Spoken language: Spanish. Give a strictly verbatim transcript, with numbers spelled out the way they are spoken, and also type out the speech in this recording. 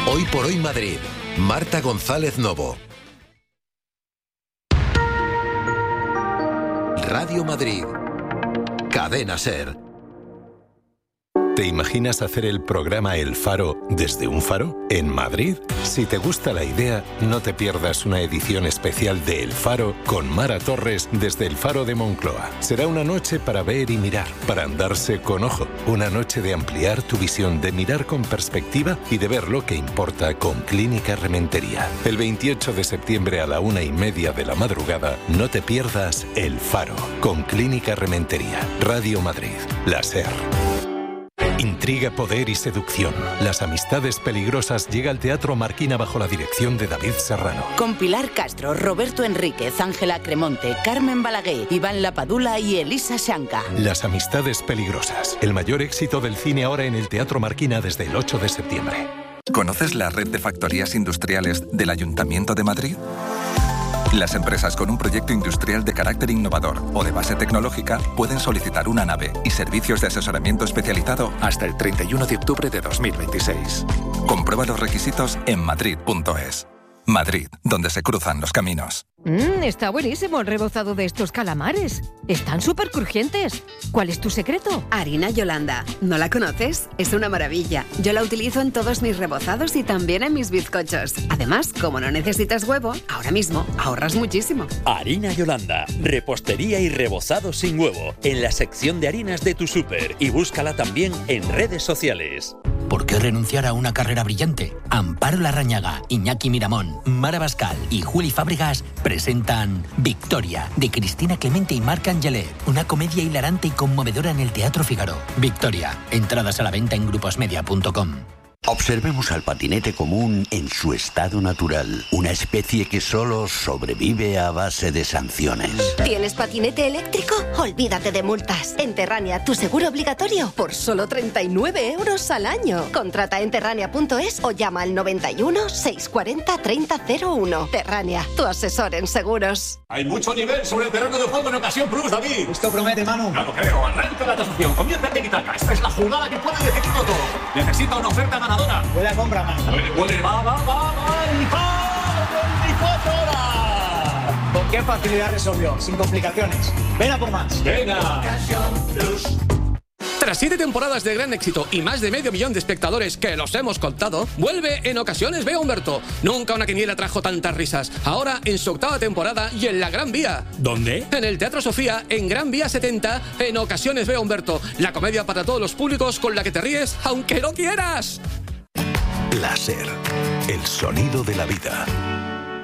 Hoy por hoy Madrid. Marta González Novo. Radio Madrid. Cadena SER. ¿Te imaginas hacer el programa El Faro desde un faro en Madrid? Si te gusta la idea, no te pierdas una edición especial de El Faro con Mara Torres desde el Faro de Moncloa. Será una noche para ver y mirar, para andarse con ojo. Una noche de ampliar tu visión, de mirar con perspectiva y de ver lo que importa con Clínica Rementería. El veintiocho de septiembre a la una y media de la madrugada, no te pierdas El Faro con Clínica Rementería. Radio Madrid. La SER. Intriga, poder y seducción. Las amistades peligrosas llega al Teatro Marquina bajo la dirección de David Serrano. Con Pilar Castro, Roberto Enríquez, Ángela Cremonte, Carmen Balaguer, Iván Lapadula y Elisa Shanka. Las amistades peligrosas. El mayor éxito del cine ahora en el Teatro Marquina desde el ocho de septiembre. ¿Conoces la red de factorías industriales del Ayuntamiento de Madrid? Las empresas con un proyecto industrial de carácter innovador o de base tecnológica pueden solicitar una nave y servicios de asesoramiento especializado hasta el treinta y uno de octubre de dos mil veintiséis. Comprueba los requisitos en madrid punto es. Madrid, donde se cruzan los caminos. Mmm, está buenísimo el rebozado de estos calamares. Están súper crujientes. ¿Cuál es tu secreto? Harina Yolanda. ¿No la conoces? Es una maravilla. Yo la utilizo en todos mis rebozados y también en mis bizcochos. Además, como no necesitas huevo, ahora mismo ahorras muchísimo. Harina Yolanda. Repostería y rebozado sin huevo. En la sección de harinas de tu súper. Y búscala también en redes sociales. ¿Por qué renunciar a una carrera brillante? Amparo Larrañaga, Iñaki Miramón, Mara Bascal y Juli Fábregas presentan Victoria, de Cristina Clemente y Marc Angelet. Una comedia hilarante y conmovedora en el Teatro Fígaro. Victoria. Entradas a la venta en gruposmedia punto com. Observemos al patinete común en su estado natural, una especie que solo sobrevive a base de sanciones. ¿Tienes patinete eléctrico? Olvídate de multas. En Terrania, tu seguro obligatorio por solo treinta y nueve euros al año. Contrata en terrania punto es o llama al noventa y uno, seiscientos cuarenta, treinta cero uno. Terrania, tu asesor en seguros. Hay mucho nivel sobre el terreno de juego en Ocasión Plus, David. Esto promete, Manu. Claro, creo. Arranca la tasación. Comienza a tiki-taka. Esta es la jugada que puede decidirlo todo. Necesita una oferta ganadora. Buena compra, Manu. Puede, puede. Va, va, va, va. Y va. veinticuatro horas. ¿Con qué facilidad resolvió? Sin complicaciones. Ven a por más. Venga. Ocasión Plus. Tras siete temporadas de gran éxito y más de medio millón de espectadores que los hemos contado, vuelve En Ocasiones Veo a Humberto. Nunca una quiniela trajo tantas risas. Ahora en su octava temporada y en la Gran Vía. ¿Dónde? En el Teatro Sofía, en Gran Vía setenta, En Ocasiones Veo a Humberto. La comedia para todos los públicos con la que te ríes aunque no quieras. La SER. El sonido de la vida.